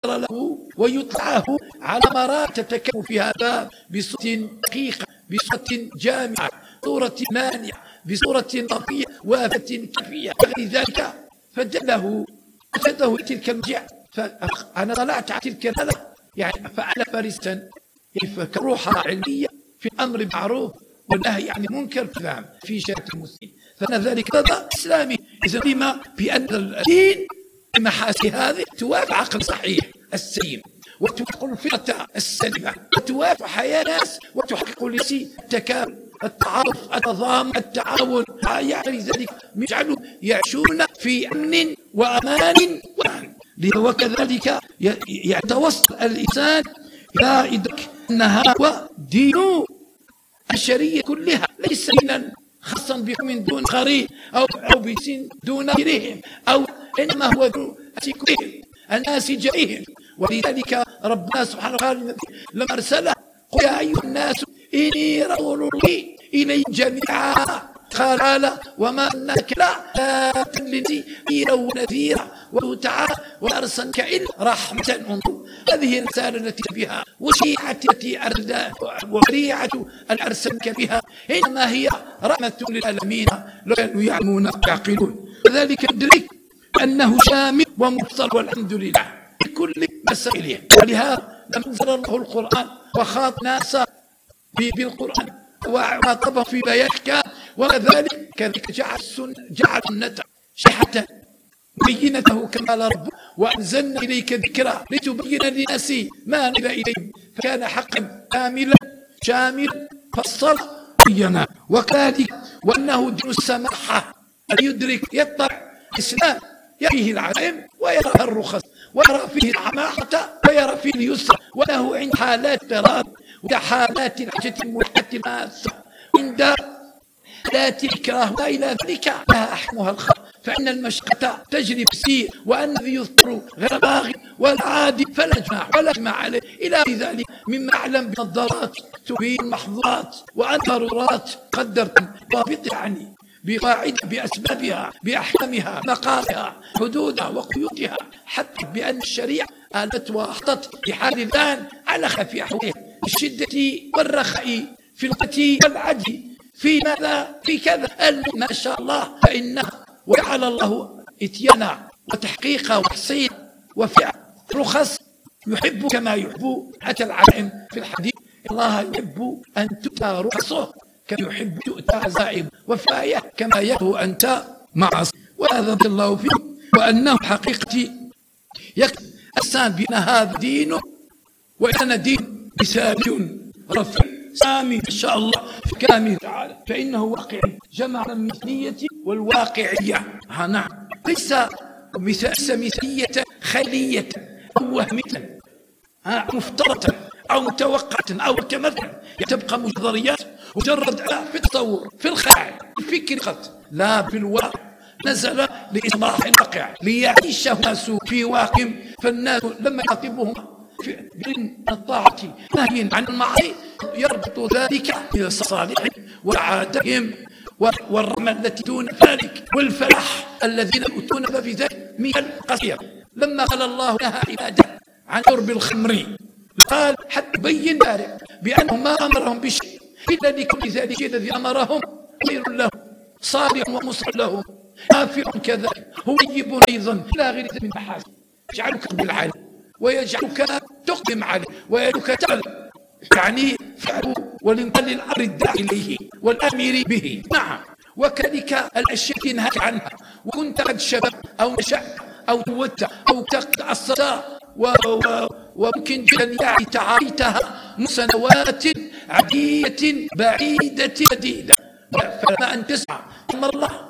ينظر له ويطلعه على مرات تتكلم في هذا بصوت دقيقة، بصوت جامعة، صورة مانعة، بصورة طفية وافة كافية غير ذلك. فجده تلك المرجع. فأنا طلعت على تلك الهدف يعني فعل فارسا كروحة علمية في الأمر معروف والنهي عن المنكر في شريعة المسلمين. فأنا ذلك هذا إسلامي. إذا بما بأن الدين بمحاسن هذه توافق عقل صحيح السليم، وتوافق الفطرة السليمة، وتوافق حياة الناس، وتحقق لسي التكامل، التعارف، التضامن، التعاون. يعني ذلك يجعلوا يعيشون في أمن وأمان وكذلك يتوصل الإنسان إلى إدراك أن هذا دين البشرية كلها، ليس دينا خاصا بقوم دون غريب أو بسن دون غيرهم، أو إنما هو كلهم الناس جميعهم. ولذلك ربنا سبحانه وتعالى لما أرسله قل يا أيها الناس إني رسول الله إليكم جميعا. قال وما أنك لا تلني إلى ونذيرا وتعالى وأرسلك إلا رحمة أنظر. هذه الرسالة التي بها وشيعة التي وشريعة أرسلك بها إنما هي رحمة للعالمين لو كانوا يعلمون يعقلون. وذلك ندرك أنه شامل ومفصل والحمد لله بكل مسائله. ولهذا لما أنزل الله القرآن وخاط ناس بالقرآن وعاطبه في بيانك، وكذلك جعل السنة شيحة بينته كما قال رب وأنزلنا إليك ذكرى لتبين للناس ما نزل إليهم، فكان حقا كاملا شاملا فصل بينا. وكذلك وأنه دين السماحة يدرك يطلع الإسلام يريه العلم ويرى الرخص ويرى فيه العماحة ويرى فيه اليسر، وله عند حالات اضطراب وحالات الحاجة الملحة ماسة عند لا تكره وإلى ذلك لها أحمها الخير. فإن المشقة تجري بالسير، وأن الذي يضطر غير باغي ولا عادي فلا جماع ولا جماع عليه إلى ذلك مما أعلم من الضرورات تبين المحظورات وأن ضرورات قدرت ضابط يعني بقاعدة بأسبابها بأحكامها مقاصدها حدودها وقيودها، حتى بأن الشريعة آلت وأحطت بحال الآن على خفي أحواله الشدة والرخاء في القتي والعدل في ماذا في كذا ما شاء الله. فإنها وجعل الله إتيانا وتحقيقا وتحصيل وفعل رخص يحب كما يحب. حتى العلم في الحديث الله يحب أن تؤتى رخصه كما يحب تؤتى عزائم، وفي آية كما يحب أنت معصي. وهذا الله فيه وأنه حقيقتي يكفي السان بين هذا دين وأنا دين مثالي رفع سامي إن شاء الله في كلامه تعالى، فإنه واقعي جمع المثلية والواقعية. نعم، ليس مثالية خيالية أو وهمية مفترضة أو متوقعة أو كمثل تبقى مجريات مجرد في التصور في الخيال الفكر قط، لا في الواقع. نزل لإصلاح الواقع ليعيش الناس في واقع. فالناس لما يخاطبهم من الطاعة نهي عن المعصية يربط ذلك بالصالح وعادهم والرحمة التي دون ذلك والفلاح الذين يؤتون في ذلك من القصير. لما قال الله نهى عباده عن شرب الخمر قال حتى بين ذلك بأنه ما أمرهم بشيء إلا لكل ذلك الذي أمرهم خير لهم صالح ومصلح لهم نافع كذلك هو يجب أيضا إلى غير من محاسن يجعلك بالعلم ويجعلك تقدم عليه ويجعلك تعلم يعني فعله ولنقل الأمر الداعي إليه والأمر به. نعم، وكذلك الأشياء تنهى عنها وكنت قد شباب أو نشأت أو تودت أو تعصت وممكن جدا يعني تعايتها سنوات عديدة بعيدة جديدة. فلما أن تسمع أمر الله